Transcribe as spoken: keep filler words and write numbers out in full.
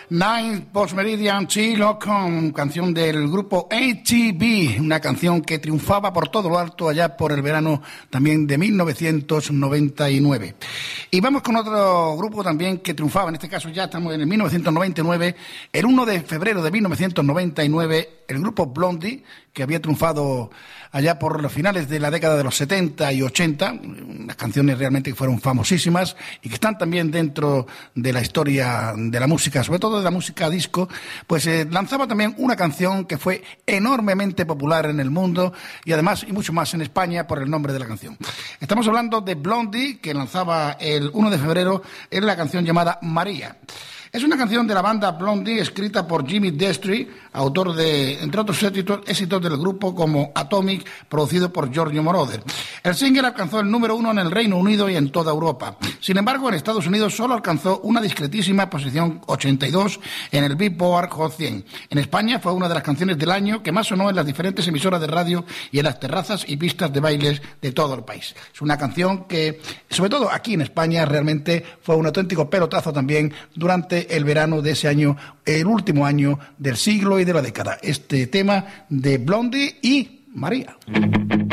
Nine Post Meridian Chilo con canción del grupo A T B, una canción que triunfaba por todo lo alto allá por el verano también de mil novecientos noventa y nueve. Y vamos con otro grupo también que triunfaba, en este caso ya estamos en el mil novecientos noventa y nueve, el uno de febrero de mil novecientos noventa y nueve, el grupo Blondie, que había triunfado allá por los finales de la década de los setenta y ochenta, unas canciones realmente que fueron famosísimas y que están también dentro de la historia de la música, sobre todo de la música disco, pues eh, lanzaba también una canción que fue enormemente popular en el mundo y además, y mucho más en España, por el nombre de la canción. Estamos hablando de Blondie, que lanzaba el uno de febrero, en la canción llamada María. Es una canción de la banda Blondie escrita por Jimmy Destri, autor de, entre otros éxitos, éxitos del grupo como Atomic, producido por Giorgio Moroder. El single alcanzó el número uno en el Reino Unido y en toda Europa. Sin embargo, en Estados Unidos solo alcanzó una discretísima posición ochenta y dos en el Billboard Hot cien. En España fue una de las canciones del año que más sonó en las diferentes emisoras de radio y en las terrazas y pistas de bailes de todo el país. Es una canción que, sobre todo aquí en España, realmente fue un auténtico pelotazo también durante el verano de ese año, el último año del siglo y de la década. Este tema de Blondie y María.